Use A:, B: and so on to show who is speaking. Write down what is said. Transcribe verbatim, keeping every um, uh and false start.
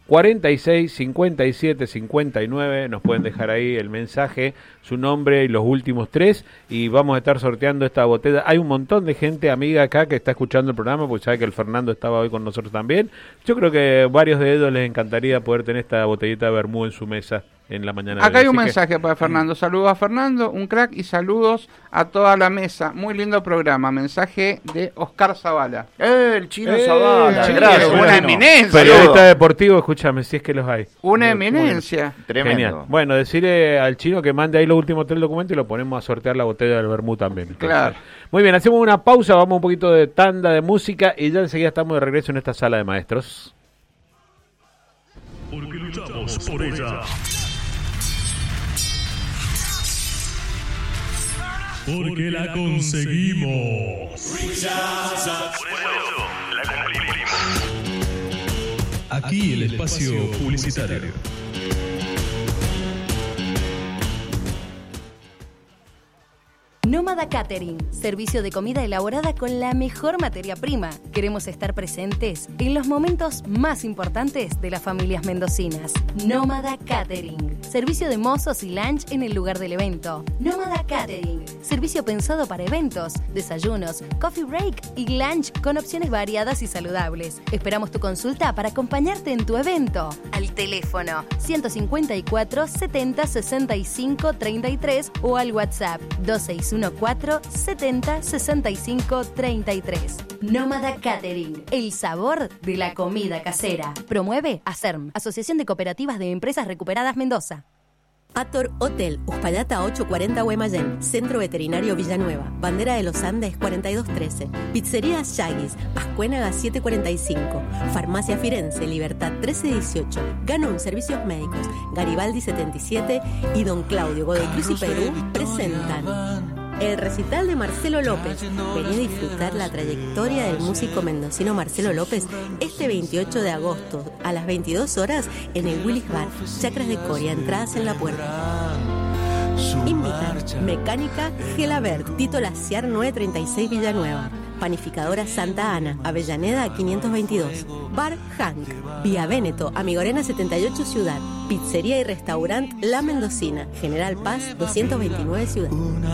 A: cuarenta y seis, cincuenta y siete, cincuenta y nueve. Nos pueden dejar ahí el mensaje, su nombre y los últimos tres, y vamos a estar sorteando esta botella. Hay un montón de gente amiga acá que está escuchando el programa, porque sabe que el Fernando estaba hoy con nosotros también. Yo creo que varios de ellos les encantaría poder tener esta botellita de vermú en su mesa en la mañana.
B: Acá hay un
A: Así
B: mensaje
A: que...
B: para Fernando. Saludos a Fernando, un crack, y saludos a toda la mesa. Muy lindo programa. Mensaje de Oscar Zavala.
C: Eh, el chino
A: Eh,
C: Zavala.
A: chino,
C: Gracias,
B: una
C: bueno.
B: eminencia.
A: Periodista deportivo, escúchame, si es que los hay.
B: Una
A: Muy-
B: eminencia.
C: Tremendo.
A: Genial. Bueno, decirle al chino que mande ahí los últimos tres documentos y lo ponemos a sortear la botella del vermú también. Entonces,
B: Claro.
A: muy bien, hacemos una pausa, vamos un poquito de tanda de música y ya enseguida estamos de regreso en esta sala de maestros.
D: Porque luchamos por ella. Porque la conseguimos. Aquí el espacio publicitario.
E: Nómada Catering, servicio de comida elaborada con la mejor materia prima. Queremos estar presentes en los momentos más importantes de las familias mendocinas. Nómada Catering, servicio de mozos y lunch en el lugar del evento. Nómada Catering, servicio pensado para eventos, desayunos, coffee break y lunch con opciones variadas y saludables. Esperamos tu consulta para acompañarte en tu evento. Al teléfono ciento cincuenta y cuatro, setenta, sesenta y cinco, treinta y tres o al WhatsApp dos seis uno cuatro, setenta, sesenta y cinco, treinta y tres. Nómada Catering, el sabor de la comida casera. Promueve ASERM, Asociación de Cooperativas de Empresas Recuperadas Mendoza.
F: Ator Hotel, Uspallata ochocientos cuarenta Guaymallén, Centro Veterinario Villanueva, Bandera de los Andes cuarenta y dos trece, Pizzería Yagis, Ascuénaga setecientos cuarenta y cinco, Farmacia Firenze, Libertad trece dieciocho, Ganum Servicios Médicos, Garibaldi setenta y siete y Don Claudio Godoy Cruz y Perú presentan el recital de Marcelo López. Vení a disfrutar la trayectoria del músico mendocino Marcelo López este veintiocho de agosto a las veintidós horas en el Willis Bar, Chacras de Coria, entradas en la puerta. Invitan Mecánica Gelabert, Tito Laciar novecientos treinta y seis Villanueva, Panificadora Santa Ana, Avellaneda quinientos veintidós, Bar Hank, Vía Véneto, Amigorena setenta y ocho Ciudad, Pizzería y Restaurante La Mendocina, General Paz doscientos veintinueve Ciudad.